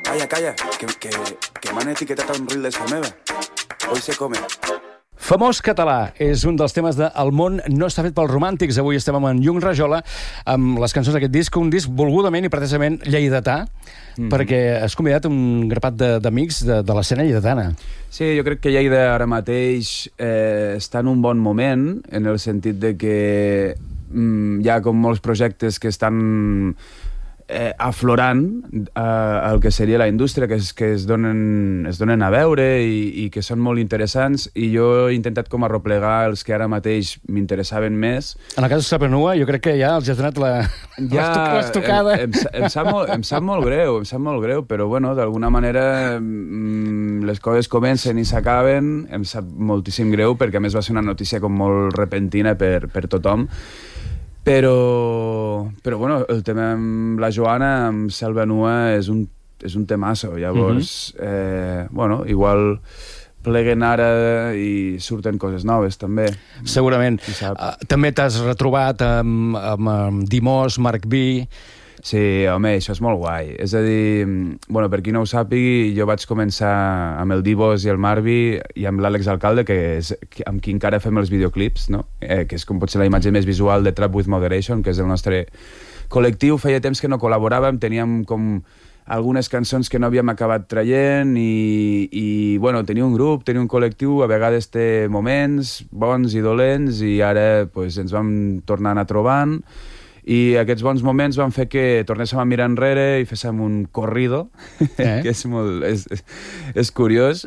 Calla, que m'han etiquetat a un reel de sa meva. Hoy se come. Famós català és un dels temes de El món no està fet pels romàntics. Avui estem amb en Yung Rajola amb les cançons d'aquest disc, un disc volgudament i pretesament lleidatà, perquè has convidat un grapat d'amics de l'escena lleidatana. Sí, jo crec que Lleida ara mateix està en un bon moment, en el sentit de que hi ha com molts projectes que estan aflorant el que seria la indústria, que es donen a veure i que són molt interessants, i jo he intentat com arroplegar els que ara mateix m'interessaven més. En el cas de Saprenua, jo crec que ja els has donat l'estocada. Em sap molt greu, però bueno, d'alguna manera les coses comencen i s'acaben. Em sap moltíssim greu, perquè a més va ser una notícia com molt repentina per tothom. Però bueno, el tema amb la Joana, amb Selva Nua, és un temasso. Llavors, bueno, igual pleguen ara i surten coses noves, també. Segurament. També t'has retrobat amb Dimos, Marc B. Sí, home, això és molt guai. És a dir, bueno, per qui no ho sàpigui, jo vaig començar amb el Divos i el Marvi i amb l'Àlex Alcalde, que és amb qui encara fem els videoclips, no? Que és com pot ser la imatge més visual de Trap with Moderation, que és el nostre col·lectiu. Feia temps que no col·laboràvem, teníem com algunes cançons que no havíem acabat traient i bueno, tenir un grup, tenir un col·lectiu, a vegades té moments bons i dolents, i ara pues, ens vam tornar a anar trobant. I aquests bons moments van fer que tornéssim a mirar enrere i féssim un corrido, que és curiós,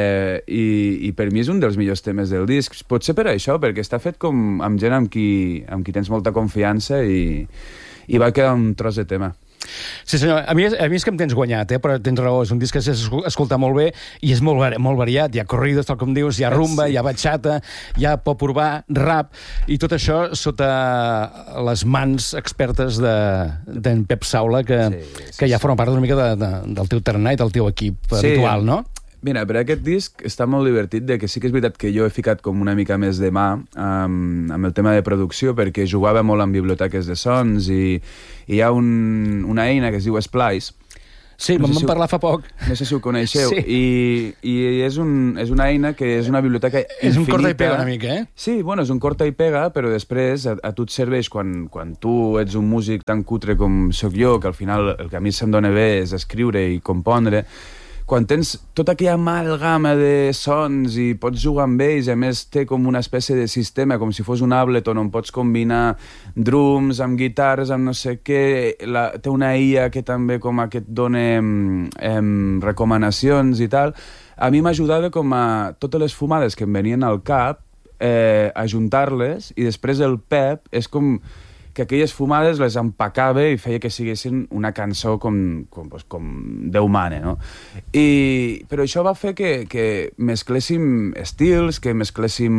i per mi és un dels millors temes del disc. Potser per això, perquè està fet com amb gent amb qui tens molta confiança, i va quedar un tros de tema. Sí, senyor. A mi és que em tens guanyat, però tens raó. És un disc que s'ha escoltat molt bé i és molt variat. Hi ha corridos, tal com dius, hi ha rumba, hi ha bachata, hi ha pop urbà, rap, i tot això sota les mans expertes d'en Pep Saula, que ja forma part una mica del teu tarannà i del teu equip habitual, no? Mira, per aquest disc està molt divertit, que sí que és veritat que jo he ficat com una mica més de mà amb el tema de producció, perquè jugava molt amb biblioteques de sons, i hi ha una eina que es diu Splice. Sí, me'n van parlar fa poc. No sé si ho coneixeu. I és una eina que és una biblioteca infinita. És un corta i pega una mica, Sí, bueno, és un corta i pega, però després a tu et serveix quan tu ets un músic tan cutre com sóc jo, que al final el que a mi se'm dona bé és escriure i compondre. Quan tens tota aquella amalgama de sons i pots jugar amb ells, a més té com una espècie de sistema, com si fos un Ableton, on pots combinar drums amb guitarres, amb no sé què, té una IA que també com que et dona recomanacions i tal. A mi m'ajudava com a totes les fumades que em venien al cap, ajuntar-les, i després el Pep és com que aquelles fumades les empacava i feia que siguessin una cançó com Déu mane, no? Però això va fer que mescléssim estils, que mescléssim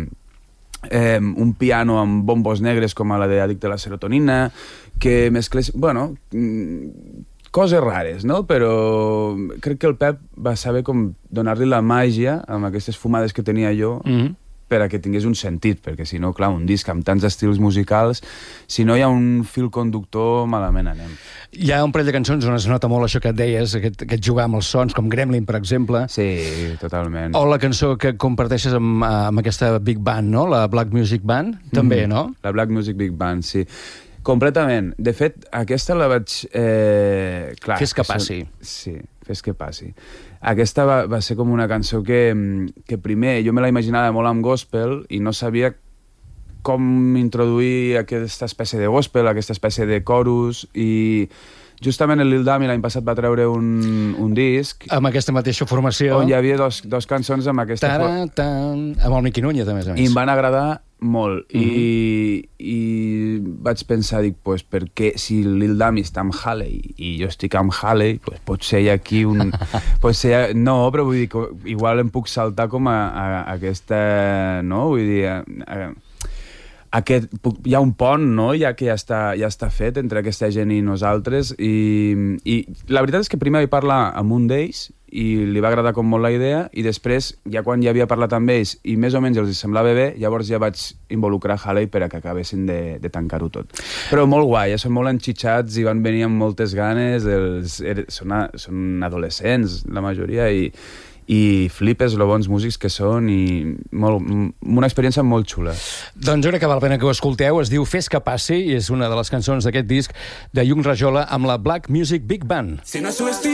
un piano amb bombos negres com a la de Addicte a la serotonina, que mescléssim, bueno, coses rares, no? Però crec que el Pep va saber com donar-li la màgia amb aquestes fumades que tenia jo, per a que tingués un sentit, perquè si no, clar, un disc amb tants estils musicals, si no hi ha un fil conductor, malament anem. Hi ha un parell de cançons on es nota molt això que et deies, aquest jugar amb els sons, com Gremlin, per exemple. Sí, totalment. O la cançó que comparteixes amb aquesta Big Band, no? La Black Music Band, també, no? La Black Music Big Band, sí. Completament. De fet, aquesta la vaig... Fes que passi. Sí, fes que passi. Aquesta va ser com una cançó que primer jo me la imaginava molt amb gospel i no sabia com introduir aquesta espècie de gospel, aquesta espècie de chorus, i justament el Lil Dami l'any passat va treure un disc... Amb aquesta mateixa formació. On hi havia dos cançons amb aquesta... Amb el Miqui Núñez, a més a més. I em van agradar molt. I vaig pensar, pues, per què si Lil Dami està amb Halley i jo estic amb Halley, pues, potser hi ha aquí un... No, però vull dir que igual em puc saltar com a aquesta... No? Vull dir... hi ha un pont, no? Ja que ja està fet entre aquesta gent i nosaltres, i la veritat és que primer vaig parlar amb un d'ells i li va agradar com molt la idea, i després, ja quan ja havia parlat amb ells i més o menys els semblava bé, llavors ja vaig involucrar Halley per a que acabessin de tancar-ho tot. Però molt guai, són molt enxitxats i van venir amb moltes ganes, són adolescents, la majoria, i flipes lo bons músics que són, i una experiència molt xula. Doncs jo crec que val la pena que ho escolteu. Es diu Fes que passi i és una de les cançons d'aquest disc de Yung Rajola amb la Black Music Big Band. Si no